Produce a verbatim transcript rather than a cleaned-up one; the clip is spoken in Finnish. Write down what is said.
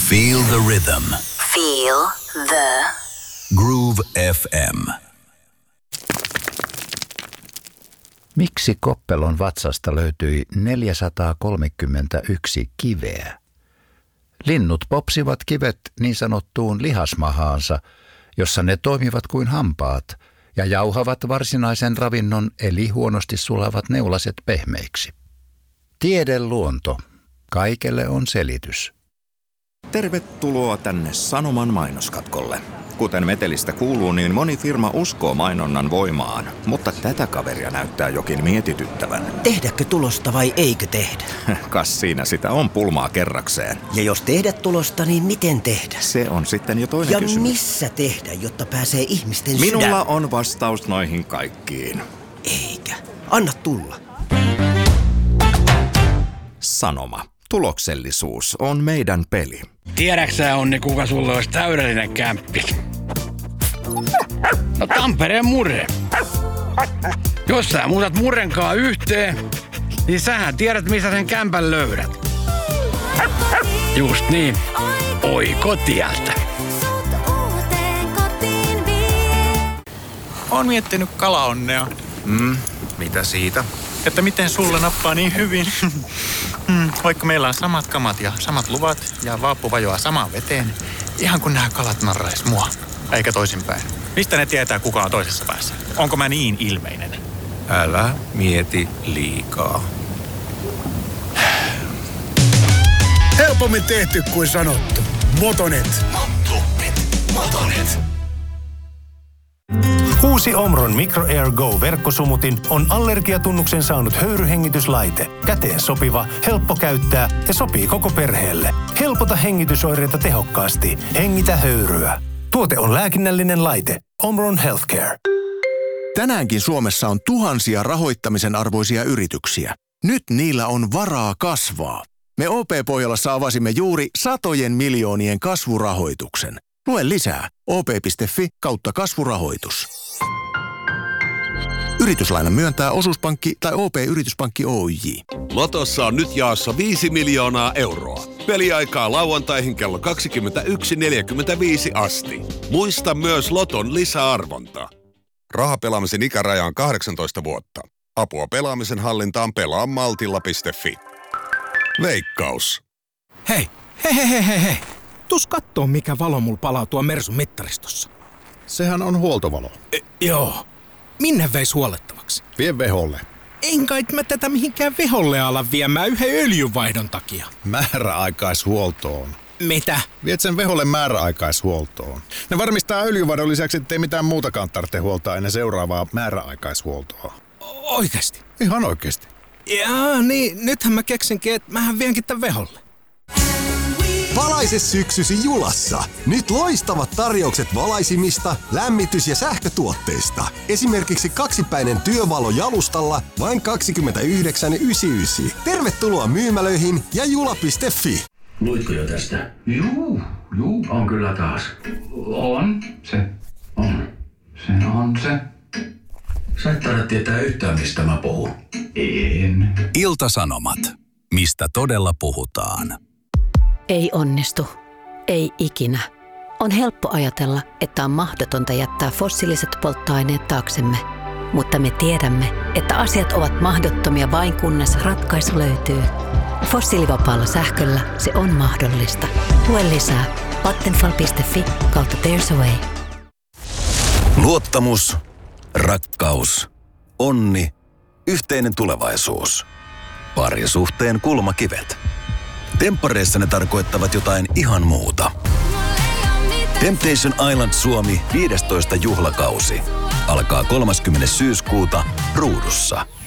Feel the rhythm. Feel the Groove F M. Miksi Koppelon vatsasta löytyi neljäsataakolmekymmentäyksi kiveä? Linnut popsivat kivet niin sanottuun lihasmahaansa, jossa ne toimivat kuin hampaat ja jauhavat varsinaisen ravinnon eli huonosti sulavat neulaset pehmeiksi. Tiedeluonto. Kaikelle on selitys. Tervetuloa tänne Sanoman mainoskatkolle. Kuten metelistä kuuluu, niin moni firma uskoo mainonnan voimaan, mutta tätä kaveria näyttää jokin mietityttävän. Tehdäkö tulosta vai eikö tehdä? Kas siinä sitä on pulmaa kerrakseen. Ja jos tehdä tulosta, niin miten tehdä? Se on sitten jo toinen ja kysymys. Ja missä tehdä, jotta pääsee ihmisten Minulla sydän? on vastaus noihin kaikkiin. Eikä. Anna tulla. Sanoma. Tuloksellisuus on meidän peli. Tiedäksä, Onni, kuka sulle olisi täydellinen kämppi? No Tampereen Murre. Jos sä muutat Murrenkaa yhteen, niin sähän tiedät, missä sen kämpän löydät. Just niin. Oikotieltä. Oon miettinyt kalaonnea. Mm, mitä siitä? Että miten sulla nappaa niin hyvin. Vaikka meillä on samat kamat ja samat luvat ja vaappu vajoaa samaan veteen, ihan kun nämä kalat narrais mua, eikä toisinpäin. Mistä ne tietää, kuka on toisessa päässä? Onko mä niin ilmeinen? Älä mieti liikaa. Helpommin tehty kuin sanottu. Motonet. Motonet. Motonet. Uusi Omron Micro Air Go-verkkosumutin on allergiatunnuksen saanut höyryhengityslaite. Käteen sopiva, helppo käyttää ja sopii koko perheelle. Helpota hengitysoireita tehokkaasti. Hengitä höyryä. Tuote on lääkinnällinen laite. Omron Healthcare. Tänäänkin Suomessa on tuhansia rahoittamisen arvoisia yrityksiä. Nyt niillä on varaa kasvaa. Me O P-Pohjolassa avasimme juuri satojen miljoonien kasvurahoituksen. Lue lisää op.fi kautta kasvurahoitus. Yrityslaina myöntää osuuspankki tai O P-yrityspankki Oyj. Lotossa on nyt jaossa viisi miljoonaa euroa. Peliaikaa lauantaihin kello kaksikymmentäyksi neljäkymmentäviisi asti. Muista myös Loton lisäarvonta. Rahapelaamisen ikäraja on kahdeksantoista vuotta. Apua pelaamisen hallintaan pelaa maltilla piste fi. Veikkaus. Hei, hei, hei, hei, hei, hei. Tuus kattoo, mikä valo mulla palaa tuon Mersun mittaristossa. Sehän on huoltovalo. E, joo. Minne veis huolettavaksi? Vie veholle. En kai mä tätä mihinkään veholle ala viemään yhden öljynvaihdon takia. Määräaikaishuoltoon. Mitä? Viet sen veholle määräaikaishuoltoon. Ne varmistaa öljyvaihdon lisäksi, ettei mitään muutakaan tarvitse huoltaa ennen seuraavaa määräaikaishuoltoa. Oikeesti? Ihan oikeesti. Jaa, niin nythän mä keksinkin, että mähän vienkin tän veholle. Valaise syksysi Julassa. Nyt loistavat tarjoukset valaisimista, lämmitys- ja sähkötuotteista. Esimerkiksi kaksipäinen työvalo jalustalla vain kaksikymmentäyhdeksän yhdeksänkymmentäyhdeksän. Tervetuloa myymälöihin ja jula piste fi. Luitko jo tästä? Juu, juu, on kyllä taas. On, se on. Se on se. Sä et tarvitse tietää yhtään, mistä mä puhun. En. Ilta-Sanomat. Mistä todella puhutaan? Ei onnistu. Ei ikinä. On helppo ajatella, että on mahdotonta jättää fossiiliset polttoaineet taaksemme. Mutta me tiedämme, että asiat ovat mahdottomia vain kunnes ratkaisu löytyy. Fossiilivapaalla sähköllä se on mahdollista. Lue lisää vattenfall piste fi kautta there's a way. Luottamus, rakkaus, onni, yhteinen tulevaisuus. Parisuhteen kulmakivet. Temppareissa ne tarkoittavat jotain ihan muuta. Temptation Island Suomi viidestoista juhlakausi alkaa kolmaskymmenes syyskuuta Ruudussa.